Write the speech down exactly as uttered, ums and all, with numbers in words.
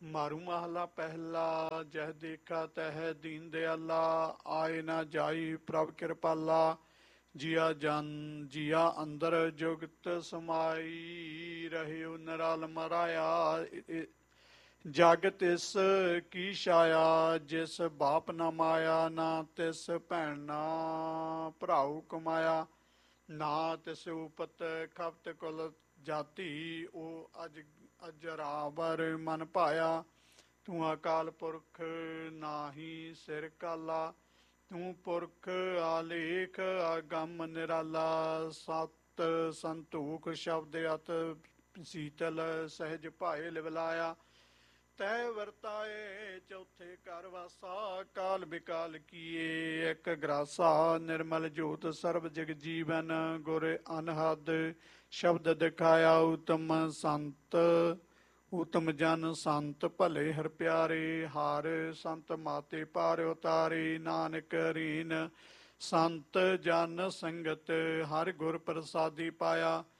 ਮਾਰੂ ਮਹਲਾ ਪਹਿਲਾ। ਜਹ ਦੇਖਾ ਤਹ ਦੀਨ ਦਿਆਲਾ, ਆਏ ਨਾ ਜਾਈ ਪ੍ਰਭ ਕਿਰਪਾਲਾ। ਜੀਆ ਜਨ ਜੀਆ ਅੰਦਰ ਜੁਗਤ ਸਮਾਈ, ਰਹਿਓ ਨਿਰਾਲ ਮਰਾਇਆ। ਜਗ ਤਿਸ ਕੀ ਛਾਇਆ, ਜਿਸ ਬਾਪ ਨਾ ਮਾਇਆ। ਨਾ ਤਿਸ ਭੈਣ ਨਾ ਭਰਾਉ ਕਮਾਇਆ। ਨਾ ਤਿਸ ਉਪਤ ਖਪਤ ਕੁਲ ਜਾਤੀ, ਉਹ ਅਜ ਅਜਰਾਵਰ ਮਨ ਭਾਇਆ। ਤੂੰ ਅਕਾਲ ਪੁਰਖ ਨਾਹੀ ਸਿਰ ਕਾਲਾ, ਤੂੰ ਪੁਰਖ ਆਲੇਖ ਅਗੰਮ ਨਿਰਾਲਾ। ਸਤ ਸੰਤੋਖ ਸ਼ਬਦ ਅਤ ਸੀਤਲ, ਸਹਿਜ ਭਾਏ ਲਿਵਲਾਇਆ। ਤੈ ਵਰਤਾਏ ਚੌਥੇ ਘਰ ਵਾਸਾ, ਕਾਲ ਬਿਕਾਲ ਕੀਏ ਇੱਕ ਗਰਾਸਾ। ਨਿਰਮਲ ਜੋਤ ਸਰਬ ਜਗ ਜੀਵਨ, ਗੁਰ ਅਨਹਦ ਸ਼ਬਦ ਦਿਖਾਇਆ। ਉਤਮ ਸੰਤ ਉਤਮ ਜਨ ਸੰਤ, ਭਲੇ ਹਰ ਪਿਆਰੇ। ਹਰ ਸੰਤ ਮਾਤੇ ਪਾਰ ਉਤਾਰੇ, ਨਾਨਕ ਰੀਨ ਸੰਤ ਜਨ ਸੰਗਤ। ਹਰ ਗੁਰ ਪ੍ਰਸਾਦੀ ਪਾਇਆ।